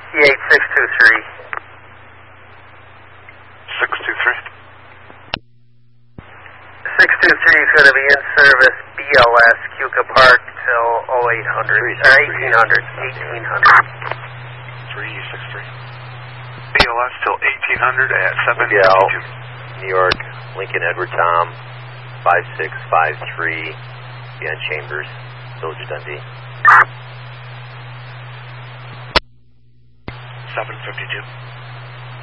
T8623. 623. 623 is going to be in service BLS Cuca Park till 1800. 363. BLS till 1800 at 752. New York, Lincoln Edward Tom, 5653, again, Chambers, Village of Dundee. 752.